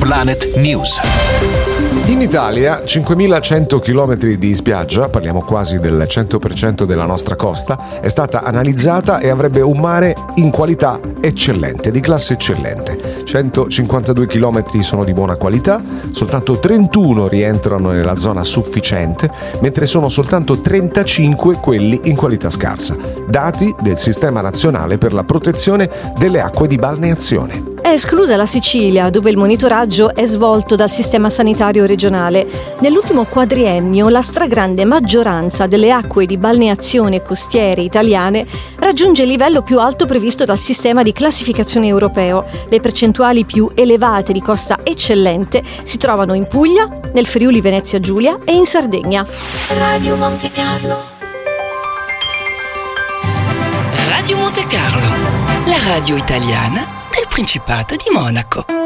Planet News. In Italia 5.100 km di spiaggia, parliamo quasi del 100% della nostra costa, è stata analizzata e avrebbe un mare in qualità eccellente, di classe eccellente. 152 km sono di buona qualità, soltanto 31 rientrano nella zona sufficiente, mentre sono soltanto 35 quelli in qualità scarsa. Dati del Sistema Nazionale per la Protezione delle Acque di Balneazione. È esclusa la Sicilia, dove il monitoraggio è svolto dal sistema sanitario regionale. Nell'ultimo quadriennio la stragrande maggioranza delle acque di balneazione costiere italiane raggiunge il livello più alto previsto dal sistema di classificazione europeo. Le percentuali più elevate di costa eccellente si trovano in Puglia, nel Friuli Venezia Giulia e in Sardegna. Radio Monte Carlo. Radio Monte Carlo, la radio italiana del Principato di Monaco.